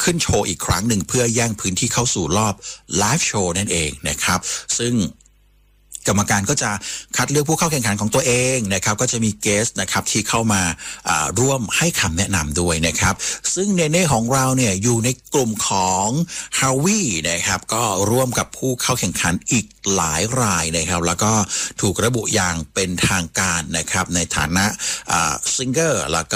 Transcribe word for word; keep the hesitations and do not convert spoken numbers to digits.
ขึ้นโชว์อีกครั้งหนึ่งเพื่อแย่งพื้นที่เข้าสู่รอบไลฟ์โชว์นั่นเองนะครับซึ่งกรรมการก็จะคัดเลือกผู้เข้าแข่งขันของตัวเองนะครับก็จะมีเกสนะครับที่เข้ามาร่วมให้คำแนะนำด้วยนะครับซึ่งเนเน่ของเราเนี่ยอยู่ในกลุ่มของฮาวินะครับก็ร่วมกับผู้เข้าแข่งขันอีกหลายรายนะครับแล้วก็ถูกระบุอย่างเป็นทางการนะครับในฐานะซิงเกอร์แล้วก็